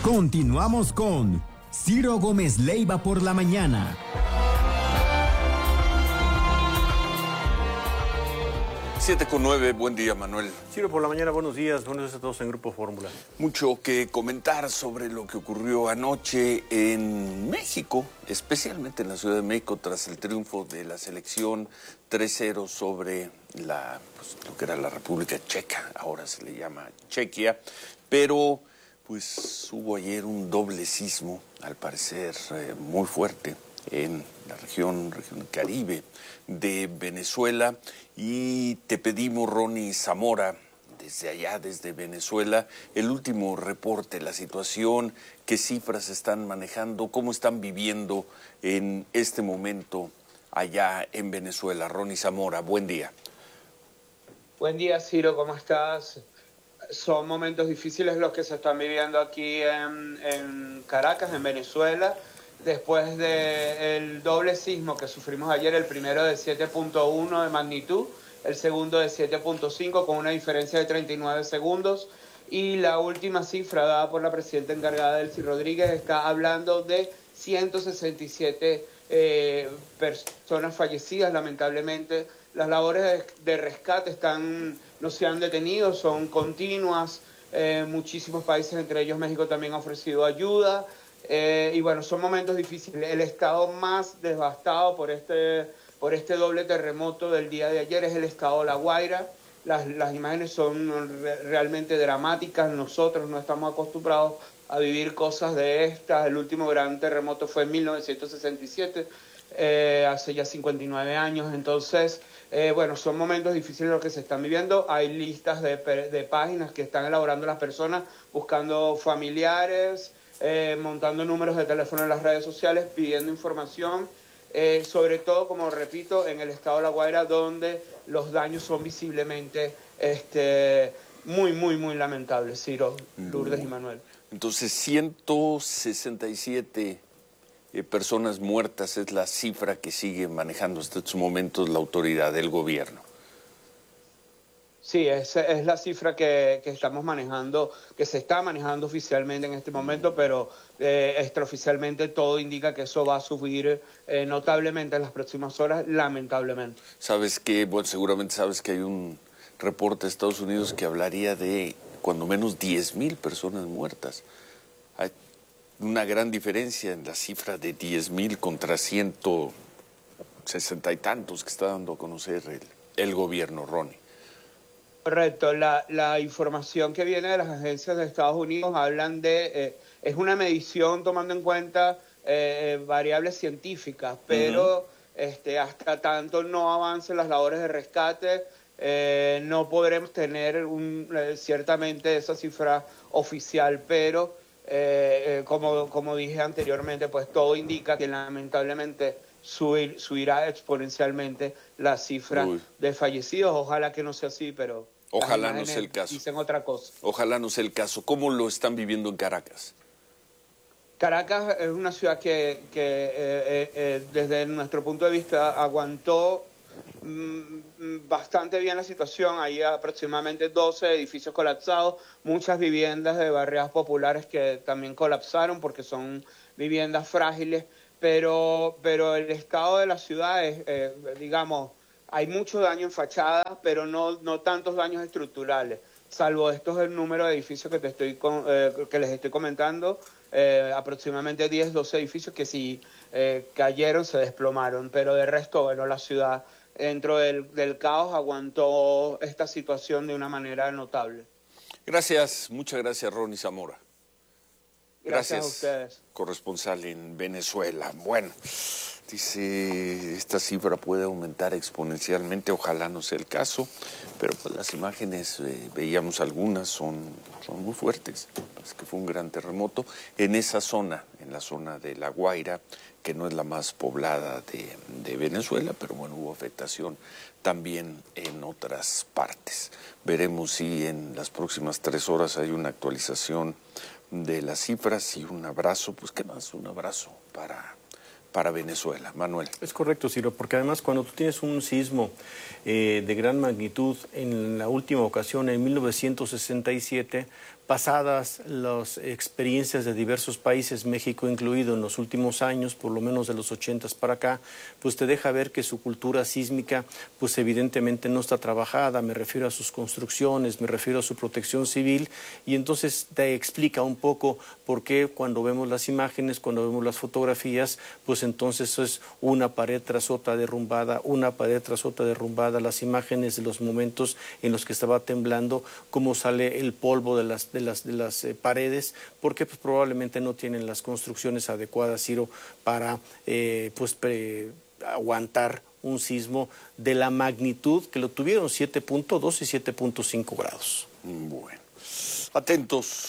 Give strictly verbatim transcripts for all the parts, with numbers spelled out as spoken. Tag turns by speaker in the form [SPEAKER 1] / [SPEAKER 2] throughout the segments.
[SPEAKER 1] Continuamos con Ciro Gómez Leiva por la mañana.
[SPEAKER 2] siete con nueve, buen día, Manuel.
[SPEAKER 3] Ciro, por la mañana, buenos días, buenos días a todos en Grupo Fórmula.
[SPEAKER 2] Mucho que comentar sobre lo que ocurrió anoche en México, especialmente en la Ciudad de México, tras el triunfo de la selección tres cero sobre la, pues, lo que era la República Checa, ahora se le llama Chequia, pero pues hubo ayer un doble sismo, al parecer eh, muy fuerte, en la región, región Caribe de Venezuela, y te pedimos, Ronnie Zamora, desde allá, desde Venezuela, el último reporte, la situación, qué cifras están manejando, cómo están viviendo en este momento allá en Venezuela. Ronnie Zamora, buen día.
[SPEAKER 4] Buen día, Ciro, ¿cómo estás? Son momentos difíciles los que se están viviendo aquí en, en Caracas, en Venezuela, después del doble sismo que sufrimos ayer, el primero de siete punto uno de magnitud, el segundo de siete punto cinco con una diferencia de treinta y nueve segundos, y la última cifra dada por la presidenta encargada, Delcy Rodríguez, está hablando de ciento sesenta y siete eh, personas fallecidas. Lamentablemente las labores de, de rescate están, no se han detenido, son continuas. Eh, muchísimos países, entre ellos México, también ha ofrecido ayuda. Eh, y bueno, son momentos difíciles. El estado más devastado por este, por este doble terremoto del día de ayer es el estado de La Guaira. Las, las imágenes son re, realmente dramáticas. Nosotros no estamos acostumbrados a vivir cosas de estas. El último gran terremoto fue en mil novecientos sesenta y siete, eh, hace ya cincuenta y nueve años. Entonces, eh, bueno, son momentos difíciles los que se están viviendo. Hay listas de, de páginas que están elaborando las personas, buscando familiares, Eh, montando números de teléfono en las redes sociales, pidiendo información, eh, sobre todo, como repito, en el estado de La Guaira, donde los daños son visiblemente este, muy, muy, muy lamentables. Ciro, Lourdes y Manuel.
[SPEAKER 2] Entonces, ciento sesenta y siete eh, personas muertas es la cifra que sigue manejando hasta estos momentos la autoridad del gobierno.
[SPEAKER 4] Sí, esa es la cifra que, que estamos manejando, que se está manejando oficialmente en este momento, pero eh, extraoficialmente todo indica que eso va a subir eh, notablemente en las próximas horas, lamentablemente.
[SPEAKER 2] Sabes que, bueno, seguramente sabes que hay un reporte de Estados Unidos que hablaría de cuando menos diez mil personas muertas. Hay una gran diferencia en la cifra de diez mil contra ciento sesenta y tantos que está dando a conocer el, el gobierno, Ronnie.
[SPEAKER 4] Correcto, la, la información que viene de las agencias de Estados Unidos hablan de, eh, es una medición tomando en cuenta eh, variables científicas, pero uh-huh. este, hasta tanto no avancen las labores de rescate, eh, no podremos tener un, eh, ciertamente esa cifra oficial, pero eh, eh, como, como dije anteriormente, pues todo indica que lamentablemente subir, subirá exponencialmente la cifra Uy. de fallecidos. Ojalá que no sea así, pero
[SPEAKER 2] ojalá no sea el caso.
[SPEAKER 4] Dicen otra cosa.
[SPEAKER 2] Ojalá no sea el caso. ¿Cómo lo están viviendo en Caracas?
[SPEAKER 4] Caracas es una ciudad que, que eh, eh, desde nuestro punto de vista aguantó mm, bastante bien la situación. Hay aproximadamente doce edificios colapsados, muchas viviendas de barriadas populares que también colapsaron porque son viviendas frágiles, pero, pero el estado de la ciudad es, eh, digamos, hay mucho daño en fachadas, pero no, no tantos daños estructurales, salvo estos el número de edificios que, te estoy con, eh, que les estoy comentando, eh, aproximadamente diez, doce edificios que sí eh, cayeron, se desplomaron, pero de resto, bueno, la ciudad dentro del, del caos aguantó esta situación de una manera notable.
[SPEAKER 2] Gracias, muchas gracias, Ronnie Zamora.
[SPEAKER 4] Gracias, gracias a ustedes.
[SPEAKER 2] Corresponsal en Venezuela. Bueno, dice, esta cifra puede aumentar exponencialmente, ojalá no sea el caso, pero pues las imágenes, eh, veíamos algunas, son, son muy fuertes. Es que fue un gran terremoto en esa zona, en la zona de La Guaira, que no es la más poblada de, de Venezuela, pero bueno, hubo afectación también en otras partes. Veremos si en las próximas tres horas hay una actualización de las cifras y un abrazo, pues qué más, un abrazo para, para Venezuela. Manuel.
[SPEAKER 3] Es correcto, Ciro, porque además cuando tú tienes un sismo eh, de gran magnitud, en la última ocasión, en mil novecientos sesenta y siete, pasadas las experiencias de diversos países, México incluido, en los últimos años, por lo menos de los ochentas para acá, pues te deja ver que su cultura sísmica, pues evidentemente no está trabajada. Me refiero a sus construcciones, me refiero a su protección civil, y entonces te explica un poco por qué cuando vemos las imágenes, cuando vemos las fotografías, pues entonces es una pared tras otra derrumbada, una pared tras otra derrumbada, las imágenes de los momentos en los que estaba temblando, cómo sale el polvo de las de las, de las eh, paredes, porque pues, probablemente no tienen las construcciones adecuadas, Ciro, para eh, pues, pre, aguantar un sismo de la magnitud que lo tuvieron, siete punto dos y siete punto cinco grados.
[SPEAKER 2] Bueno, atentos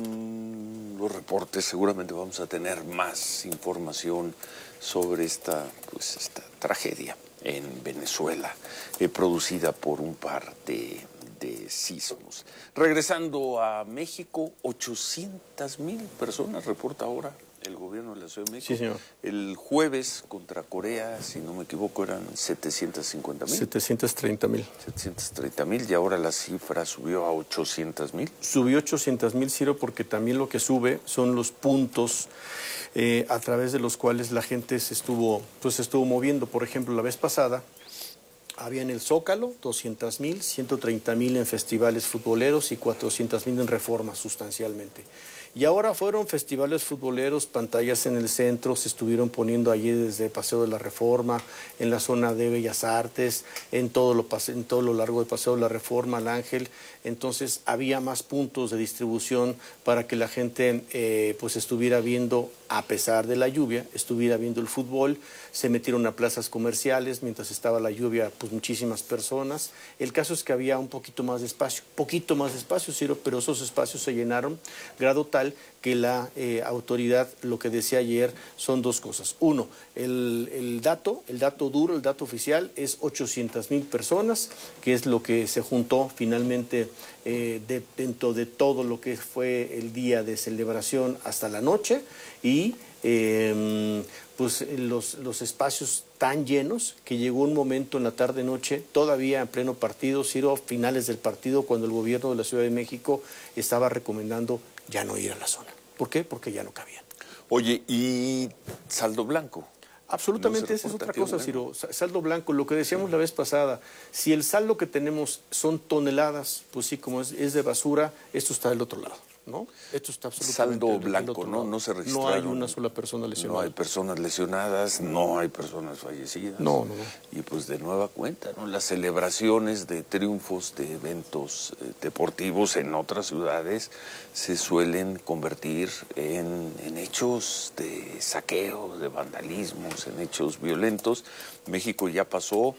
[SPEAKER 2] con los reportes, seguramente vamos a tener más información sobre esta, pues, esta tragedia en Venezuela, eh, producida por un par de de sismos. Regresando a México, ochocientas mil personas reporta ahora el gobierno de la Ciudad de México.
[SPEAKER 3] Sí, señor.
[SPEAKER 2] El jueves contra Corea, si no me equivoco, eran setecientos cincuenta mil.
[SPEAKER 3] setecientos treinta mil.
[SPEAKER 2] setecientos treinta mil, y ahora la cifra subió a ochocientos mil.
[SPEAKER 3] Subió ochocientos mil, Ciro, porque también lo que sube son los puntos eh, a través de los cuales la gente se estuvo, pues, se estuvo moviendo. Por ejemplo, la vez pasada había en el Zócalo doscientos mil, ciento treinta mil en festivales futboleros y cuatrocientos mil en Reforma, sustancialmente. Y ahora fueron festivales futboleros, pantallas en el centro, se estuvieron poniendo allí desde Paseo de la Reforma, en la zona de Bellas Artes, en todo lo, en todo lo largo de Paseo de la Reforma, el Ángel. Entonces había más puntos de distribución para que la gente eh, pues estuviera viendo, a pesar de la lluvia, estuviera viendo el fútbol. Se metieron a plazas comerciales mientras estaba la lluvia, pues muchísimas personas. El caso es que había un poquito más de espacio, poquito más de espacio, Ciro, pero esos espacios se llenaron, grado tal que la eh, autoridad, lo que decía ayer, son dos cosas. Uno, el, el dato, el dato duro, el dato oficial es ochocientas mil personas, que es lo que se juntó finalmente eh, de, dentro de todo lo que fue el día de celebración hasta la noche, y eh, pues los, los espacios tan llenos que llegó un momento en la tarde-noche, todavía en pleno partido, Ciro, finales del partido, cuando el gobierno de la Ciudad de México estaba recomendando ya no ir a la zona. ¿Por qué? Porque ya no cabían.
[SPEAKER 2] Oye, ¿y saldo blanco?
[SPEAKER 3] Absolutamente,
[SPEAKER 2] ¿No
[SPEAKER 3] esa es otra
[SPEAKER 2] reporta
[SPEAKER 3] cosa,
[SPEAKER 2] que
[SPEAKER 3] Ciro. Saldo blanco, lo que decíamos la vez pasada, si el saldo que tenemos son toneladas, pues sí, como es, es de basura, esto está del otro lado, ¿no? Esto está absolutamente
[SPEAKER 2] Saldo
[SPEAKER 3] del- del
[SPEAKER 2] blanco,
[SPEAKER 3] otro
[SPEAKER 2] ¿no?
[SPEAKER 3] lado.
[SPEAKER 2] No se
[SPEAKER 3] No hay
[SPEAKER 2] registraron.
[SPEAKER 3] una sola persona lesionada.
[SPEAKER 2] No hay personas lesionadas, no hay personas fallecidas.
[SPEAKER 3] No, no, no.
[SPEAKER 2] Y pues de nueva cuenta, ¿no? Las celebraciones de triunfos de eventos eh, deportivos en otras ciudades se suelen convertir en, en hechos de saqueo, de vandalismos, en hechos violentos. México ya pasó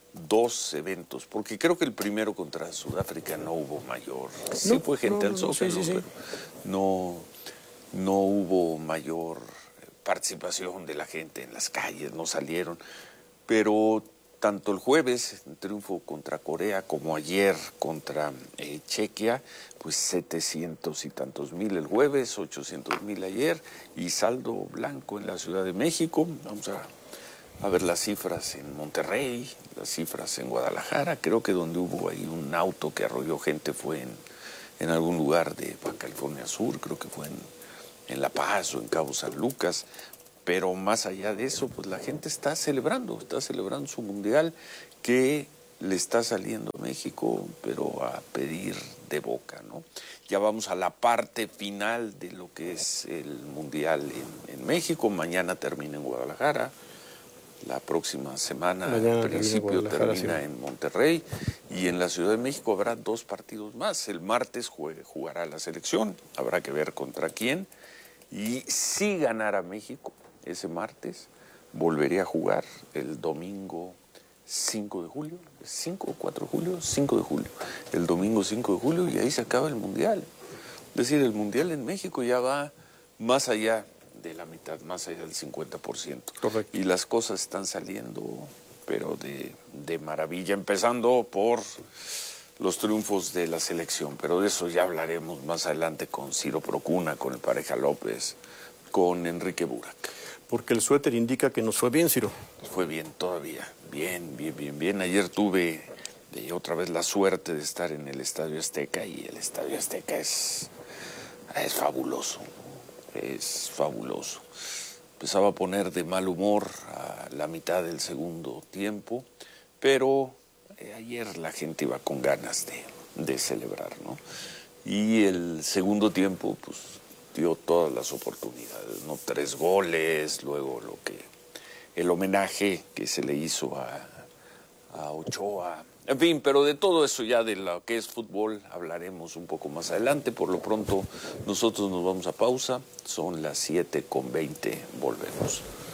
[SPEAKER 2] dos eventos, porque creo que el primero contra Sudáfrica no hubo mayor. Sí
[SPEAKER 3] No,
[SPEAKER 2] fue gente
[SPEAKER 3] no,
[SPEAKER 2] al
[SPEAKER 3] no, sí,
[SPEAKER 2] Zócalo,
[SPEAKER 3] sí, sí.
[SPEAKER 2] pero no, no hubo mayor participación de la gente en las calles, no salieron. Pero tanto el jueves, el triunfo contra Corea, como ayer contra eh, Chequia, pues setecientos y tantos mil el jueves, ochocientos mil ayer, y saldo blanco en la Ciudad de México. Vamos a, a ver las cifras en Monterrey, las cifras en Guadalajara. Creo que donde hubo ahí un auto que arrolló gente fue en, en algún lugar de Baja California Sur, creo que fue en, en La Paz o en Cabo San Lucas. Pero más allá de eso, pues la gente está celebrando, está celebrando su mundial, que le está saliendo a México, pero a pedir de boca, ¿no? Ya vamos a la parte final de lo que es el mundial en, en México. Mañana termina en Guadalajara, la próxima semana,
[SPEAKER 3] Mañana
[SPEAKER 2] al principio,
[SPEAKER 3] termina en Guadalajara,
[SPEAKER 2] termina
[SPEAKER 3] sí.
[SPEAKER 2] en Monterrey, y en la Ciudad de México habrá dos partidos más. El martes juegue, jugará la selección, habrá que ver contra quién, y si ganara México ese martes, volvería a jugar el domingo cinco de julio, cinco o cuatro de julio, cinco de julio, el domingo cinco de julio, y ahí se acaba el Mundial. Es decir, el Mundial en México ya va más allá de la mitad, más allá del cincuenta por ciento.
[SPEAKER 3] Correcto.
[SPEAKER 2] Y las cosas están saliendo, pero de, de maravilla, empezando por los triunfos de la selección, pero de eso ya hablaremos más adelante con Ciro Procuna, con el Pareja López, con Enrique Burak.
[SPEAKER 3] Porque el suéter indica que nos fue bien, Ciro.
[SPEAKER 2] Fue bien todavía, bien, bien, bien, bien. Ayer tuve eh, otra vez la suerte de estar en el Estadio Azteca, y el Estadio Azteca es es fabuloso, es fabuloso. Empezaba a poner de mal humor a la mitad del segundo tiempo, pero eh, ayer la gente iba con ganas de, de celebrar, ¿no? Y el segundo tiempo, pues, dio todas las oportunidades, ¿no? Tres goles, luego lo que, el homenaje que se le hizo a, a Ochoa. En fin, pero de todo eso ya de lo que es fútbol hablaremos un poco más adelante. Por lo pronto nosotros nos vamos a pausa, son las siete con veinte, volvemos.